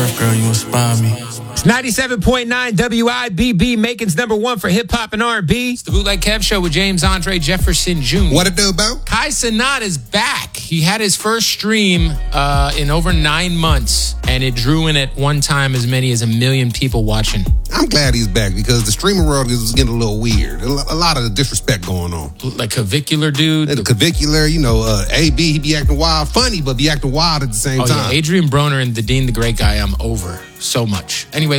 earth, girl, you inspire me. It's 97.9 WIBB, Macon's number one for hip-hop and R&B. It's the Bootleg Kev Show with James Andre Jefferson Jr. What it do, Bo? Kai Cenat is back. He had his first stream in over 9 months, and it drew in at one time as many as 1 million people watching. I'm glad he's back because the streaming world is getting a little weird. A lot of disrespect going on. Like Clavicular dude. The Clavicular, AB, he be acting wild. Funny, but be acting wild at the same time. Yeah. Adrian Broner and the Dean the Great Guy, I'm over so much. Anyway,